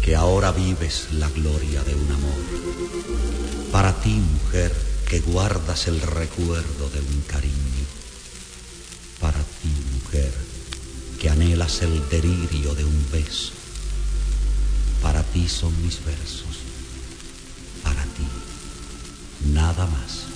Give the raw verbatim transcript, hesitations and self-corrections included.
que ahora vives la gloria de un amor. Para ti, mujer, que guardas el recuerdo de un cariño. Para ti, mujer, que anhelas el delirio de un beso. Para ti son mis versos, para ti, nada más.